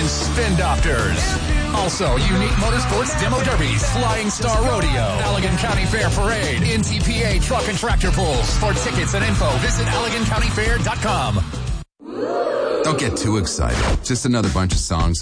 and Spin Doctors. Also, Unique Motorsports Demo Derbies, Flying Star Rodeo, Allegan County Fair Parade, NTPA Truck and Tractor Pulls. For tickets and info, visit AlleganCountyFair.com. Don't get too excited. Just another bunch of songs